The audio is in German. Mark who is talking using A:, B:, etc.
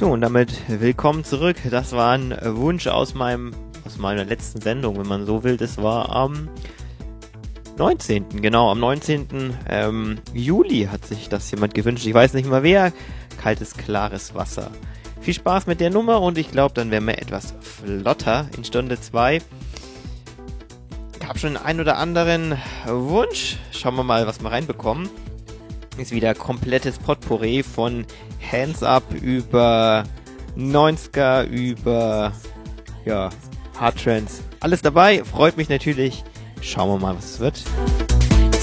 A: So, und damit willkommen zurück. Das war ein Wunsch aus meiner letzten Sendung, wenn man so will. Das war am 19. Genau, am 19. Juli hat sich das jemand gewünscht. Ich weiß nicht mal wer. Kaltes, klares Wasser. Viel Spaß mit der Nummer und ich glaube, dann werden wir etwas flotter in Stunde 2. Gab schon einen oder anderen Wunsch. Schauen wir mal, was wir reinbekommen. Ist wieder komplettes Potpourri von Hands Up über 90er, über Hard Trance. Alles dabei, freut mich natürlich. Schauen wir mal, was es wird.